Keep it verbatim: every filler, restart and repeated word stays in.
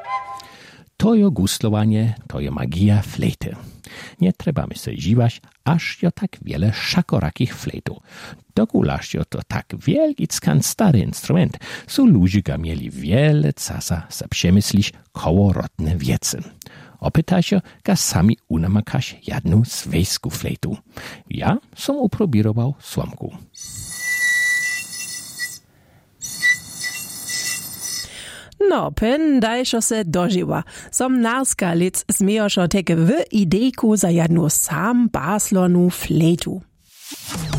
To jo guslowanie, to jo magia flejty. Nie trebamy se dziwać, aż jo tak wiele szakorakich flejtu. Dokulaż jo to tak wielgickan stary instrument, so ludzie ga mieli wiele casa za przemyslić kołorotne wiece. Opytać jo, ga sami unamakaś jedną swejsku flejtu. Ja som uprobirował słomku. No, pen dajšo se doživa. Som narska lic smiejošo teke v idejku za jednu sam baslonu flejtu.